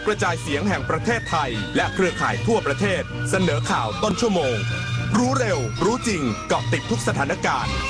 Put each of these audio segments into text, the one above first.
กระจายเสียงแห่งประเทศไทยและเครือข่ายทั่วประเทศเสนอข่าวต้นชั่วโมงรู้เร็วรู้จริงเกาะติดทุกสถานการณ์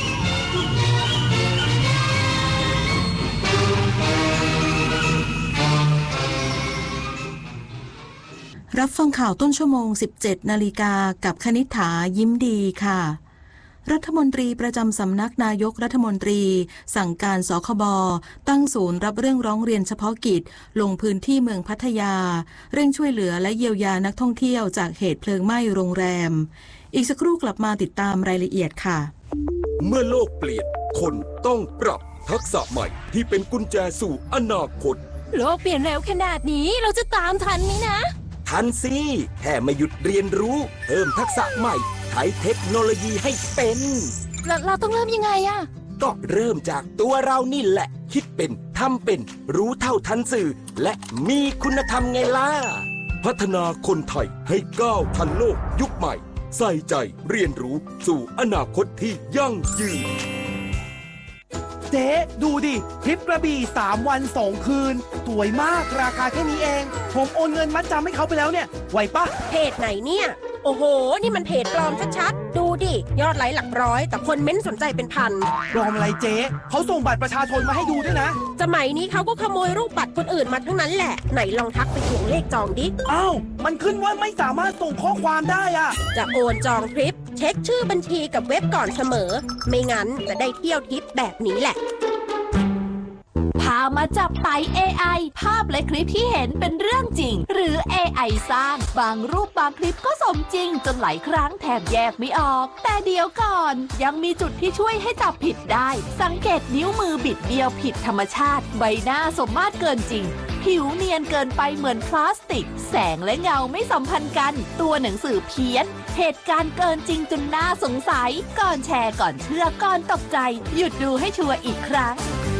รับฟังข่าวต้นชั่วโมง 17 นาฬิกากับคณิษฐายิ้มดีค่ะรัฐมนตรีประจำสำนักนายกรัฐมนตรีสั่งการสคบตั้งศูนย์รับเรื่องร้องเรียนเฉพาะกิจลงพื้นที่เมืองพัทยาเร่งช่วยเหลือและเยียวยานักท่องเที่ยวจากเหตุเพลิงไหม้โรงแรมอีกสักครู่กลับมาติดตามรายละเอียดค่ะเมื่อโลกเปลี่ยนคนต้องปรับทักษะใหม่ที่เป็นกุญแจสู่อนาคตโลกเปลี่ยนเร็วขนาดนี้เราจะตามทันไหมนะทันสิแค่ไม่หยุดเรียนรู้เพิ่มทักษะใหม่ใช้เทคโนโลยีให้เป็นเราต้องเริ่มยังไงอะก็เริ่มจากตัวเรานี่แหละคิดเป็นทำเป็นรู้เท่าทันสื่อและมีคุณธรรมไงล่ะพัฒนาคนไทยให้ก้าวทันโลกยุคใหม่ใส่ใจเรียนรู้สู่อนาคตที่ยั่งยืนเจ๊ดูดิทริปกระบี่3 วัน 2 คืนสวยมากราคาแค่นี้เองผมโอนเงินมัดจำให้เขาไปแล้วเนี่ยไหวปะเพจไหนเนี่ยโอ้โหนี่มันเพจปลอมชัดๆดูดิยอดไลค์หลักร้อยแต่คนเม้นสนใจเป็นพันปลอมอะไรเจ๊เขาส่งบัตรประชาชนมาให้ดูด้วยนะสมัยนี้เขาก็ขโมยรูปบัตรคนอื่นมาทั้งนั้นแหละไหนลองทักไปทวงเลขจองดิอ้าวมันขึ้นว่าไม่สามารถส่งข้อความได้อะจะโอนจองทริปเช็คชื่อบัญชีกับเว็บก่อนเสมอไม่งั้นจะได้เที่ยวทริปแบบนี้แหละพามาจับไต่ AI ภาพและคลิปที่เห็นเป็นเรื่องจริงหรือ AI สร้างบางรูปบางคลิปก็สมจริงจนหลายครั้งแทบแยกไม่ออกแต่เดี๋ยวก่อนยังมีจุดที่ช่วยให้จับผิดได้สังเกตนิ้วมือบิดเบี้ยวผิดธรรมชาติใบหน้าสมมาตรเกินจริงผิวเนียนเกินไปเหมือนพลาสติกแสงและเงาไม่สัมพันธ์กันตัวหนังสือเพี้ยนเหตุการณ์เกินจริงจนน่าสงสัยก่อนแชร์ก่อนเชื่อก่อนตกใจหยุดดูให้ชัวร์อีกครั้ง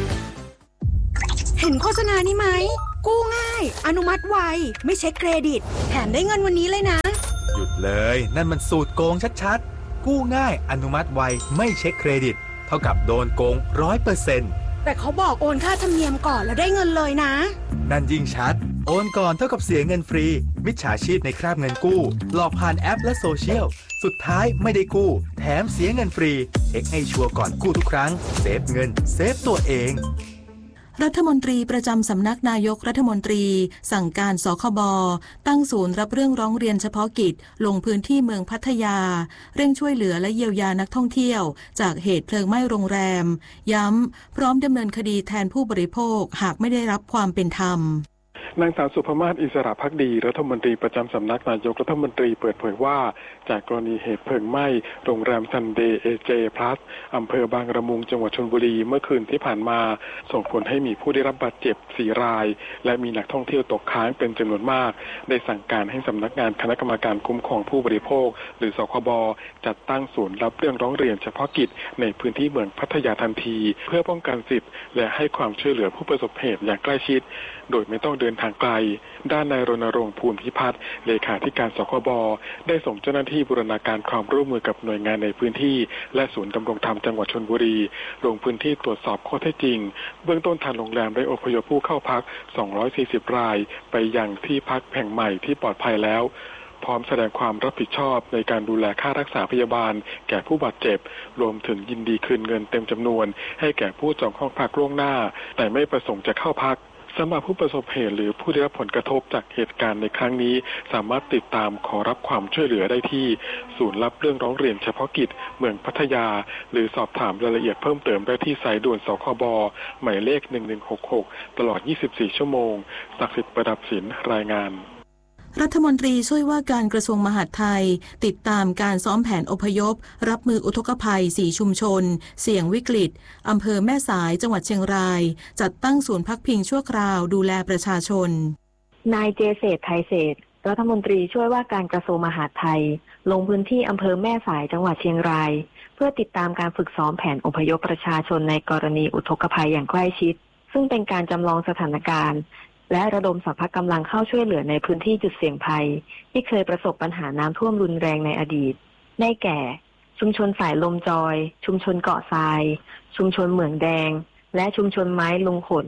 เห็นโฆษณานี้ไหมกู้ง่ายอนุมัติไวไม่เช็คเครดิตแถมได้เงินวันนี้เลยนะหยุดเลยนั่นมันสูตรโกงชัดๆกู้ง่ายอนุมัติไวไม่เช็คเครดิตเท่ากับโดนโกง 100% แต่เขาบอกโอนค่าธรรมเนียมก่อนแล้วได้เงินเลยนะนั่นยิ่งชัดโอนก่อนเท่ากับเสียเงินฟรีมิจฉาชีพในคราบเงินกู้หลอกผ่านแอปและโซเชียลสุดท้ายไม่ได้กู้แถมเสียเงินฟรีเช็คให้ชัวร์ก่อนกู้ทุกครั้งเซฟเงินเซฟตัวเองรัฐมนตรีประจำสำนักนายกรัฐมนตรีสั่งการสคบตั้งศูนย์รับเรื่องร้องเรียนเฉพาะกิจลงพื้นที่เมืองพัทยาเร่งช่วยเหลือและเยียวยานักท่องเที่ยวจากเหตุเพลิงไหม้โรงแรมย้ำพร้อมดำเนินคดีแทนผู้บริโภคหากไม่ได้รับความเป็นธรรมนางสาวสุภมาศอิสระภักดีรัฐมนตรีประจำสำนักนายกรัฐมนตรีเปิดเผยว่าจากกรณีเหตุเพลิงไหม้โรงแรมซันเดย์AJ Plus อำเภอบางระมุงจังหวัดชลบุรีเมื่อคืนที่ผ่านมาส่งผลให้มีผู้ได้รับบาดเจ็บ4 รายและมีนักท่องเที่ยวตกค้างเป็นจำนวนมากได้สั่งการให้สำนักงานคณะกรรมการคุ้มครองผู้บริโภคหรือสคบจัดตั้งศูนย์รับเรื่องร้องเรียนเฉพาะกิจในพื้นที่เมืองพัทยาทันทีเพื่อป้องกันสิทธิ์และให้ความช่วยเหลือผู้ประสบเหตุอย่างใกล้ชิดโดยไม่ต้องเดินทางไกลด้านนายรณรงค์ภูลพิพัฒน์เลขาธิการสคบได้ส่งเจ้าหน้าที่บูรณาการความร่วมมือกับหน่วยงานในพื้นที่และศูนย์ดำรงธรรมจังหวัดชลบุรีลงพื้นที่ตรวจสอบข้อเท็จจริงเบื้องต้นทางโรงแรมได้อพยพผู้เข้าพัก240 รายไปยังที่พักแห่งใหม่ที่ปลอดภัยแล้วพร้อมแสดงความรับผิดชอบในการดูแลค่ารักษาพยาบาลแก่ผู้บาดเจ็บรวมถึงยินดีคืนเงินเต็มจำนวนให้แก่ผู้จองห้องพักล่วงหน้าแต่ไม่ประสงค์จะเข้าพักสำหรับผู้ประสบเหตุหรือผู้ได้รับผลกระทบจากเหตุการณ์ในครั้งนี้สามารถติดตามขอรับความช่วยเหลือได้ที่ศูนย์รับเรื่องร้องเรียนเฉพาะกิจเมืองพัทยาหรือสอบถามรายละเอียดเพิ่มเติมได้ที่สายด่วนสคบหมายเลข1166ตลอด24ชั่วโมงศักดิ์สิทธิ์ประดับศิลป์รายงานรัฐมนตรีช่วยว่าการกระทรวงมหาดไทยติดตามการซ้อมแผนอพยพรับมืออุทกภัย4ชุมชนเสี่ยงวิกฤตอำเภอแม่สายจังหวัดเชียงรายจัดตั้งศูนย์พักพิงชั่วคราวดูแลประชาชนนายเจเศรษฐ์ไทยเศรษฐ์รัฐมนตรีช่วยว่าการกระทรวงมหาดไทยลงพื้นที่อำเภอแม่สายจังหวัดเชียงรายเพื่อติดตามการฝึกซ้อมแผนอพยพประชาชนในกรณีอุทกภัยอย่างใกล้ชิดซึ่งเป็นการจำลองสถานการณ์และระดมสรรพกำลังเข้าช่วยเหลือในพื้นที่จุดเสี่ยงภัยที่เคยประสบปัญหาน้ำท่วมรุนแรงในอดีตได้แก่ชุมชนสายลมจอยชุมชนเกาะทรายชุมชนเหมืองแดงและชุมชนไม้ลุงขน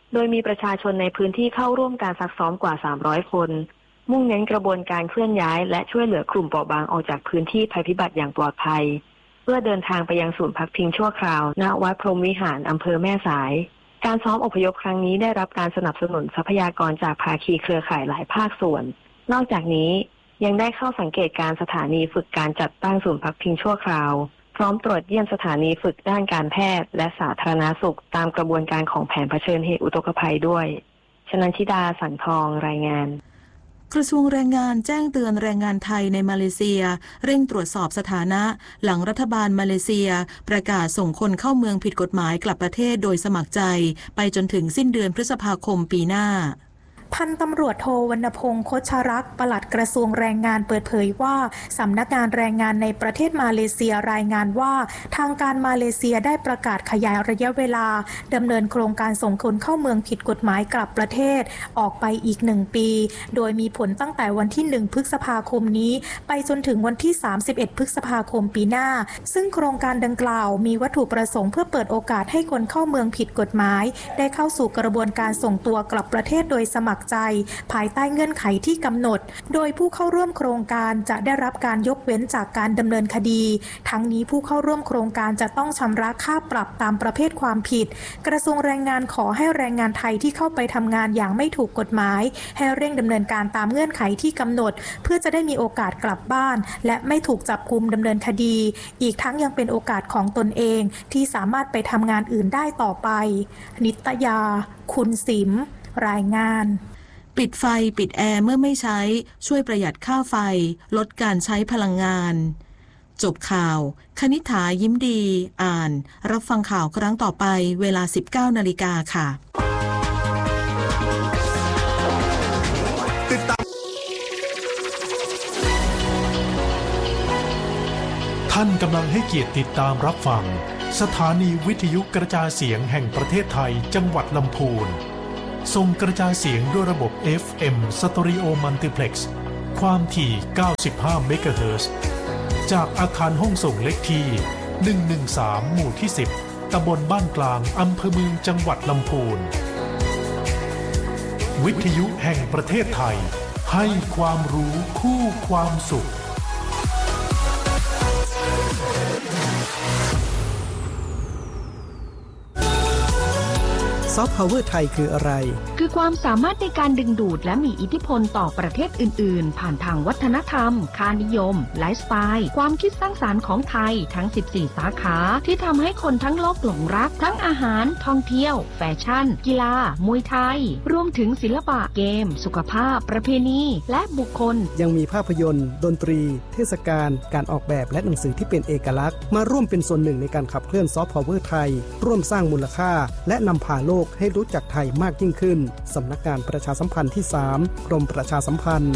โดยมีประชาชนในพื้นที่เข้าร่วมการซักซ้อมกว่า300คนมุ่งเน้นกระบวนการเคลื่อนย้ายและช่วยเหลือกลุ่มเปราะบางออกจากพื้นที่ภัยพิบัติอย่างปลอดภัยเพื่อเดินทางไปยังศูนย์พักพิงชั่วคราวณวัดพรหมวิหารอำเภอแม่สายการซ้อมอพยพครั้งนี้ได้รับการสนับสนุนทรัพยากรจากภาคีเครือข่ายหลายภาคส่วนนอกจากนี้ยังได้เข้าสังเกตการสถานีฝึกการจัดตั้งศูนย์พักพิงชั่วคราวพร้อมตรวจเยี่ยมสถานีฝึกด้านการแพทย์และสาธารณสุขตามกระบวนการของแผนเผชิญเหตุอุทกภัยด้วยชนันชิดาสันทองรายงานกระทรวงแรงงานแจ้งเตือนแรงงานไทยในมาเลเซียเร่งตรวจสอบสถานะหลังรัฐบาลมาเลเซียประกาศส่งคนเข้าเมืองผิดกฎหมายกลับประเทศโดยสมัครใจไปจนถึงสิ้นเดือนพฤษภาคมปีหน้าพันตำรวจโทวรรณพงษ์โคชรักษ์ปลัดกระทรวงแรงงานเปิดเผยว่าสำนักงานแรงงานในประเทศมาเลเซียรายงานว่าทางการมาเลเซียได้ประกาศขยายระยะเวลาดำเนินโครงการส่งคนเข้าเมืองผิดกฎหมายกลับประเทศออกไปอีก1ปีโดยมีผลตั้งแต่วันที่1พฤษภาคมนี้ไปจนถึงวันที่31พฤษภาคมปีหน้าซึ่งโครงการดังกล่าวมีวัตถุประสงค์เพื่อเปิดโอกาสให้คนเข้าเมืองผิดกฎหมายได้เข้าสู่กระบวนการส่งตัวกลับประเทศโดยสมัครใจภายใต้เงื่อนไขที่กำหนดโดยผู้เข้าร่วมโครงการจะได้รับการยกเว้นจากการดำเนินคดีทั้งนี้ผู้เข้าร่วมโครงการจะต้องชำระค่าปรับตามประเภทความผิดกระทรวงแรงงานขอให้แรงงานไทยที่เข้าไปทำงานอย่างไม่ถูกกฎหมายให้เร่งดำเนินการตามเงื่อนไขที่กำหนดเพื่อจะได้มีโอกาสกลับบ้านและไม่ถูกจับกุมดำเนินคดีอีกทั้งยังเป็นโอกาสของตนเองที่สามารถไปทำงานอื่นได้ต่อไปนิตยาคุณสิมรายงานปิดไฟปิดแอร์เมื่อไม่ใช้ช่วยประหยัดค่าไฟลดการใช้พลังงานจบข่าวคณิษฐายิ้มดีอ่านรับฟังข่าวครั้งต่อไปเวลา 19 นาฬิกาค่ะติดตามท่านกำลังให้เกียรติติดตามรับฟังสถานีวิทยุกระจายเสียงแห่งประเทศไทยจังหวัดลำพูนส่งกระจายเสียงด้วยระบบ FM Stereo Multiplex ความถี่ 95 เมกะเฮิรตซ์จากอาคารห้องส่งเล็กที่ 113 หมู่ที่ 10 ตำบลบ้านกลางอำเภอเมืองจังหวัดลำพูนวิทยุแห่งประเทศไทยให้ความรู้คู่ความสุขซอฟต์พาวเวอร์ไทยคืออะไรคือความสามารถในการดึงดูดและมีอิทธิพลต่อประเทศอื่นๆผ่านทางวัฒนธรรมค่านิยมไลฟ์สไตล์ความคิดสร้างสรรค์ของไทยทั้ง14สาขาที่ทำให้คนทั้งโลกหลงรักทั้งอาหารท่องเที่ยวแฟชั่นกีฬามวยไทยรวมถึงศิลปะเกมสุขภาพประเพณีและบุคคลยังมีภาพยนตร์ดนตรีเทศกาลการออกแบบและหนังสือที่เป็นเอกลักษณ์มาร่วมเป็นส่วนหนึ่งในการขับเคลื่อนซอฟต์พาวเวอร์ไทยร่วมสร้างมูลค่าและนำพาโลกให้รู้จักไทยมากยิ่งขึ้นสำนักงานประชาสัมพันธ์ที่3กรมประชาสัมพันธ์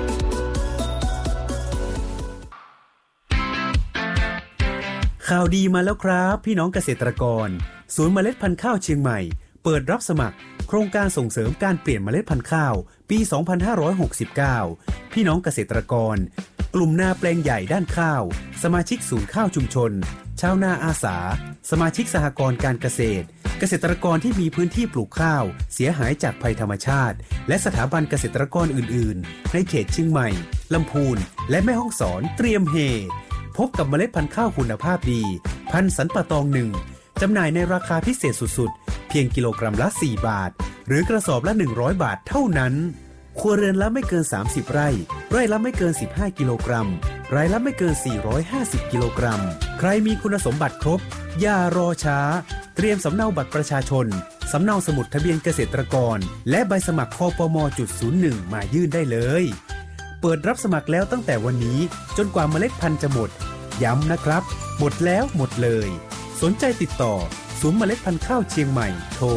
ข่าวดีมาแล้วครับพี่น้องเกษตรกรศูนย์เมล็ดพันธุ์ข้าวเชียงใหม่เปิดรับสมัครโครงการส่งเสริมการเปลี่ยนเมล็ดพันธุ์ข้าวปี 2569 พี่น้องเกษตรกรกลุ่มนาแปลงใหญ่ด้านข้าวสมาชิกศูนย์ข้าวชุมชนชาวนาอาสาสมาชิกสหกรณ์การเกษตรเกษตรกรที่มีพื้นที่ปลูกข้าวเสียหายจากภัยธรรมชาติและสถาบันเกษตรกรอื่นๆในเขตเชียงใหม่ลำพูนและแม่ฮ่องสอนเตรียมเฮพบกับเมล็ดพันธุ์ข้าวคุณภาพดีพันธุ์สันป่าตอง1จำหน่ายในราคาพิเศษสุดๆเพียงกิโลกรัมละ4 บาทหรือกระสอบละ100 บาทเท่านั้นครัวเรือนละไม่เกิน30 ไร่ไร่ละไม่เกิน15 กิโลกรัมรายละไม่เกิน450 กิโลกรัมใครมีคุณสมบัติครบอย่ารอช้าเตรียมสำเนาบัตรประชาชนสำเนาสมุดทะเบียนเกษตรกรและใบสมัครคปม. 01 มายื่นได้เลยเปิดรับสมัครแล้วตั้งแต่วันนี้จนกว่าเมล็ดพันธุ์จะหมดย้ำนะครับหมดแล้วหมดเลยสนใจติดต่อศูนย์เมล็ดพันธุ์ข้าวเชียงใหม่โทร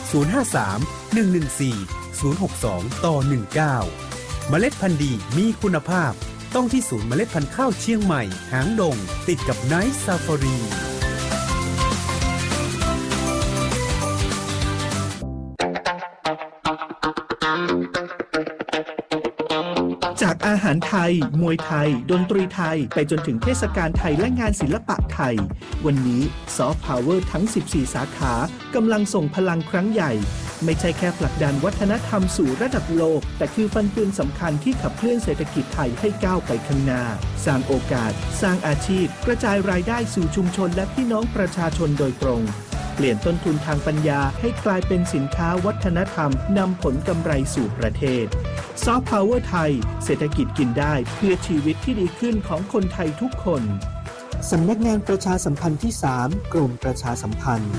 053-114-062-19 เมล็ดพันธุ์ดีมีคุณภาพต้องที่ศูนย์เมล็ดพันธุ์ข้าวเชียงใหม่หางดงติดกับไนท์ซาฟารีจากอาหารไทยมวยไทยดนตรีไทยไปจนถึงเทศกาลไทยและงานศิลปะไทยวันนี้ซอฟต์พาวเวอร์ทั้ง14สาขากำลังส่งพลังครั้งใหญ่ไม่ใช่แค่ผลักดันวัฒนธรรมสู่ระดับโลกแต่คือฟันเฟืองสำคัญที่ขับเคลื่อนเศรษฐกิจไทยให้ก้าวไปข้างหน้าสร้างโอกาสสร้างอาชีพกระจายรายได้สู่ชุมชนและพี่น้องประชาชนโดยตรงเปลี่ยนต้นทุนทางปัญญาให้กลายเป็นสินค้าวัฒนธรรมนำผลกำไรสู่ประเทศซอฟต์พาวเวอร์ไทยเศรษฐกิจกินได้เพื่อชีวิตที่ดีขึ้นของคนไทยทุกคนสำนักงานประชาสัมพันธ์ที่ 3 กรมประชาสัมพันธ์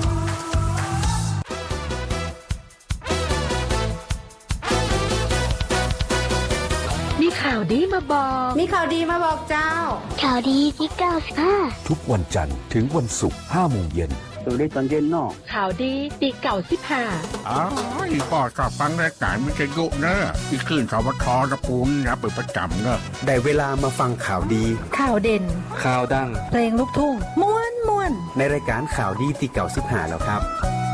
มีข่าวดีมาบอกมีข่าวดีมาบอกเจ้าข่าวดีที่95 ทุกวันจันทร์ถึงวันศุกร์ 5 โมงเย็นดูได้ตอนเย็นนอกข่าวดีที่95 อ๋อพ่อชอบฟังรายการวิทยุเนอะที่ขึ้นสวทตะปูนนะเป็นประจำเนอะได้เวลามาฟังข่าวดีข่าวเด่นข่าวดังเพลงลูกทุ่งม้วนในรายการข่าวดีที่95แล้วครับ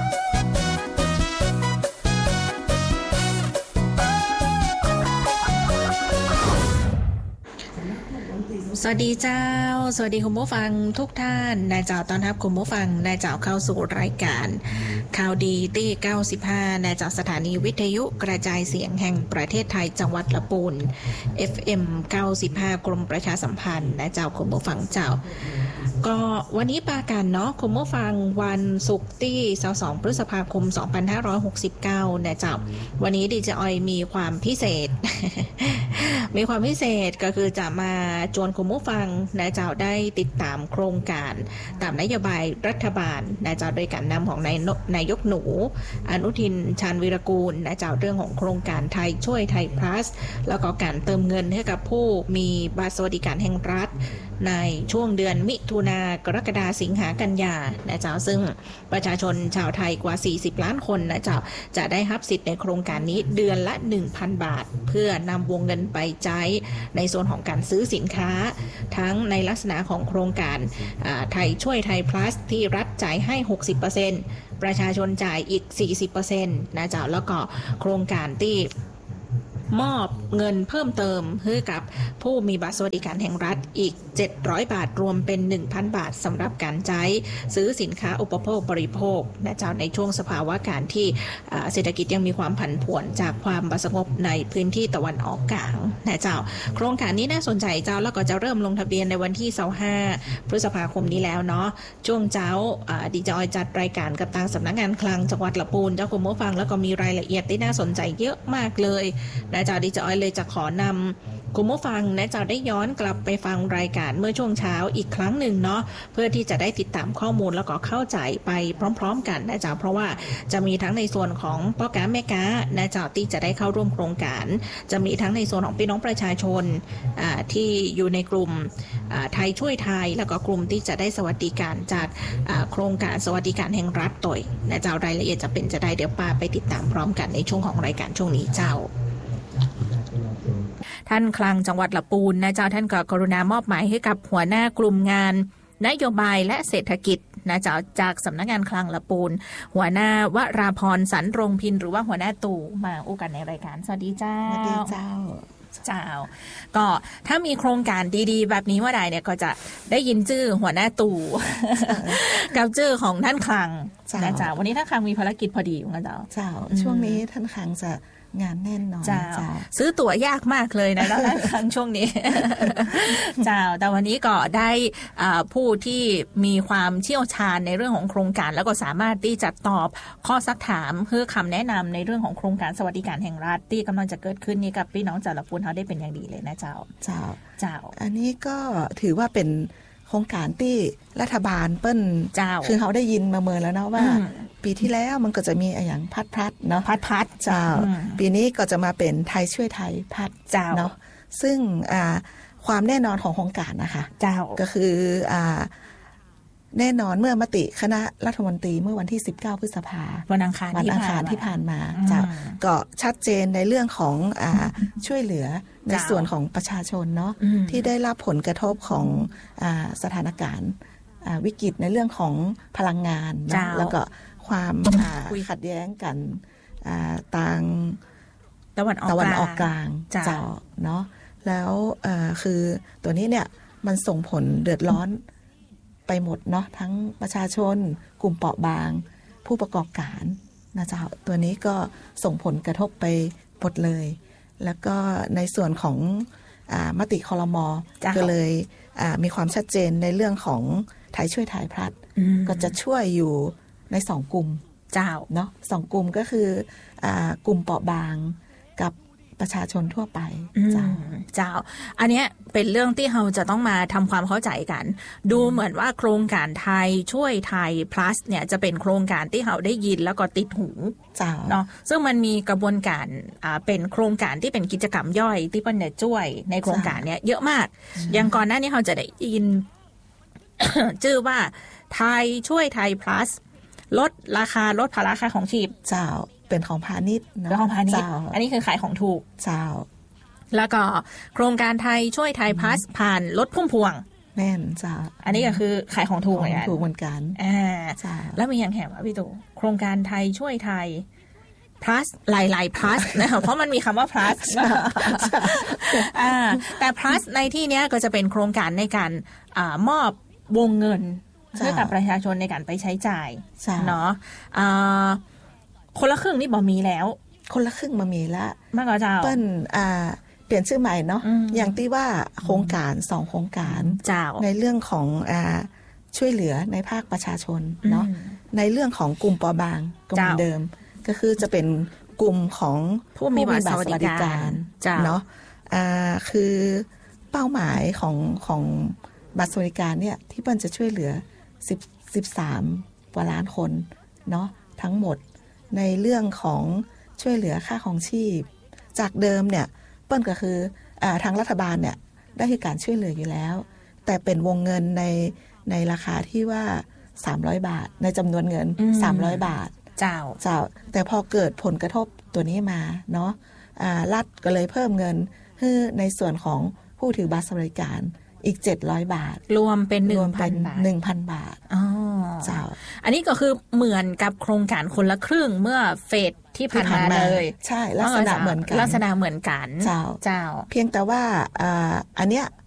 สวัสดีเจ้าสวัสดีคุณผู้ฟังทุกท่านนายเจ้าต้อนรับคุณผู้ฟังนายเจ้าเข้าสู่รายการข่าวดีที่95นายเจ้าสถานีวิทยุกระจายเสียงแห่งประเทศไทยจังหวัดลำพูน FM 95กรมประชาสัมพันธ์นายเจ้าคุณผู้ฟังเจ้าก็วันนี้ปากันเนาะคุณผู้ฟังวันศุกร์ที่22พฤษภาคม2569นายเจ้าวันนี้ดีเจออยมีความพิเศษ มีความพิเศษก็คือจะมาชวนคุณผู้ฟังนายเจ้าได้ติดตามโครงการตามนโยบายรัฐบาลนายเจ้าโดยการนำของนายกหนูอนุทินชาญวีรกูลนายเจ้าเรื่องของโครงการไทยช่วยไทย plus แล้วก็การเติมเงินให้กับผู้มีบัตรสวัสดิการแห่งรัฐในช่วงเดือนมิถุนากรกฎาสิงหากันยานะเจ้าซึ่งประชาชนชาวไทยกว่า40ล้านคนนะเจ้าจะได้รับสิทธิ์ในโครงการนี้เดือนละ 1,000 บาทเพื่อนำวงเงินไปใช้ในส่วนของการซื้อสินค้าทั้งในลักษณะของโครงการไทยช่วยไทย plus ที่รัฐจ่ายให้ 60% ประชาชนจ่ายอีก 40% นะเจ้าแล้วก็โครงการที่มอบเงินเพิ่มเติมให้กับผู้มีบัตรสวัสดิการแห่งรัฐอีก700บาทรวมเป็น 1,000 บาทสำหรับการใช้ซื้อสินค้าอุปโภคบริโภคนะเจ้าในช่วงสภาวะการที่เศรษฐกิจยังมีความผันผวนจากความไม่สงบในพื้นที่ตะวันออกกลางนะเจ้าโครงการนี้น่าสนใจเจ้าแล้วก็จะเริ่มลงทะเบียนในวันที่25พฤษภาคมนี้แล้วเนาะช่วงเช้าดีจอยจัดรายการกับทางสำนักงานคลังจังหวัดลำพูนเจ้าคุณผู้ฟังแล้วก็มีรายละเอียดที่น่าสนใจเยอะมากเลยนะเจ้าดีจอยเลยจะขอนำคุณผู้ฟังนะจะได้ย้อนกลับไปฟังรายการเมื่อช่วงเช้าอีกครั้งหนึ่งเนาะเพื่อที่จะได้ติดตามข้อมูลแล้วก็เข้าใจไปพร้อมๆกันนะจ๊ะเพราะว่าจะมีทั้งในส่วนของพ่อค้าแม่ค้านะจ๊ะที่จะได้เข้าร่วมโครงการจะมีทั้งในส่วนของพี่น้องประชาชนที่อยู่ในกลุ่มไทยช่วยไทยแล้วก็กลุ่มที่จะได้สวัสดิการจากโครงการสวัสดิการแห่งรัฐต่อยนะจ๊ะรายละเอียดจะเป็นจะได้เดี๋ยวป้าไปติดตามพร้อมกันในช่วงของรายการช่วงนี้เจ้าท่านคลังจังหวัดลำพูนนะเจ้าท่านก็กรุณามอบหมายให้กับหัวหน้ากลุ่มงานนโยบายและเศรษฐกิจนะเจ้าจากสำนักงานคลังลำพูนหัวหน้าวราพรสันรงพินหรือว่าหัวหน้าตู่มาอู้กันในรายการสวัสดีเจ้าสวัสดีเจ้าก็ถ้ามีโครงการดีๆแบบนี้เมื่อใดเนี่ยก็จะได้ยินชื่อหัวหน้าตู่กับชื่อของท่านคลังนะเจ้าวันนี้ท่านคลังมีภารกิจพอดีนะเจ้าช่วงนี้ท่านคลังจะงานแน่นหน่อยซื้อตั๋วยากมากเลยนะแล้วครั้งช่วงนี้แต่วันนี้ก็ได้ผู้ที่มีความเชี่ยวชาญในเรื่องของโครงการแล้วก็สามารถที่จะตอบข้อซักถามเพื่อคำแนะนำในเรื่องของโครงการสวัสดิการแห่งรัฐที่กำลังจะเกิดขึ้นนี้กับพี่น้องจากลำพูนเขาได้เป็นอย่างดีเลยนะเจ้าอันนี้ก็ถือว่าเป็นโครงการที่รัฐบาลเปิ้ลคือเขาได้ยินมาเมื่อแล้วนะว่าปีที่แล้วมันก็จะมีอย่างพัดเนาะพัดเจ้าปีนี้ก็จะมาเป็นไทยช่วยไทยพัดเนาะซึ่งความแน่นอนของโครงการนะคะก็คือแน่นอนเมื่อมติคณะรัฐมนตรีเมื่อวันที่19พฤษภาคมวันอังคารที่ผ่านมาเจ้าก็ชัดเจนในเรื่องของช่วยเหลือในส่วนของประชาชนเนาะที่ได้รับผลกระทบของสถานการณ์วิกฤตในเรื่องของพลังงานนะแล้วก็ความขัดแย้งกันต่างตะวันออกกลางเจ้าเนาะแล้วคือตัวนี้เนี่ยมันส่งผลเดือดร้อนไปหมดเนาะทั้งประชาชนกลุ่มเปราะบางผู้ประกอบการนะเจ้าตัวนี้ก็ส่งผลกระทบไปหมดเลยแล้วก็ในส่วนของมติครม.ก็เลยมีความชัดเจนในเรื่องของไทยช่วยไทยพลัดก็จะช่วยอยู่ใน2กลุ่มเจ้าเนาะ2กลุ่มก็คือกลุ่มเปราะบางกับประชาชนทั่วไปเจ้าอันเนี้ยเป็นเรื่องที่เราจะต้องมาทำความเข้าใจกันดูเหมือนว่าโครงการไทยช่วยไทย plus เนี่ยจะเป็นโครงการที่เราได้ยินแล้วก็ติดหูเนาะซึ่งมันมีกระบวนการเป็นโครงการที่เป็นกิจกรรมย่อยที่เป็นเนี่ยช่วยในโครงการเนี้ยเยอะมากอย่างก่อนหน้านี้เราจะได้ยิน ชื่อว่าไทยช่วยไทย plus ลดราคาลดภาระค่าของชีพเจ้าเป็นของพาณิชย์เนาะของพาณิชย์อันนี้คือขายของถูกเจ้าแล้วก็โครงการไทยช่วยไทยพลัสผ่านรถพุ่มพวงแม่นเจ้าอันนี้ก็คือขายของถูกเหมือนกันถูกเหมือนกันเจ้าแล้วมีอย่างแถมว่าพี่ตู่โครงการไทยช่วยไทยพลัสหลายๆพลัสนะเพราะมันมีคำว่าพลัสแต่พลัสในที่นี้ก็จะเป็นโครงการในการมอบวงเงินให้กับประชาชนในการไปใช้จ่ายเนาะคนละครึ่งนี่บ่มีแล้วคนละครึ่งมามีแล้วมากกว่าเจ้าเปิ้นเปลี่ยนชื่อใหม่เนาะอย่างที่ว่าโครงการ2โครงการเจ้าในเรื่องของช่วยเหลือในภาคประชาชนเนาะในเรื่องของกลุ่มเปราะบางก็เหมือนเดิมก็คือจะเป็นกลุ่มของผู้มีบัตรสวัสดิการเนาะคือเป้าหมายของบัตรสวัสดิการเนี่ยที่เปิ้นจะช่วยเหลือ13 กว่าล้านคนเนาะทั้งหมดในเรื่องของช่วยเหลือค่าของชีพจากเดิมเนี่ยเปิ้ลก็คือทางรัฐบาลเนี่ยได้ให้การช่วยเหลืออยู่แล้วแต่เป็นวงเงินในราคาที่ว่า300 บาทในจำนวนเงิน300 บาทเจ้าแต่พอเกิดผลกระทบตัวนี้มาเนาะรัฐก็เลยเพิ่มเงินให้ในส่วนของผู้ถือบัตรสวัสดิการอีก700 บาทรวมเป็น 1,000 บาท 1,000 บาทเจ้าอันนี้ก็คือเหมือนกับโครงการคนละครึ่งเมื่อเฟสที่ผ่านมาเลยใช่ลักษณะเหมือนกันลักษณะเหมือนกันเจ้าเพียงแต่ว่าอันเนี้ย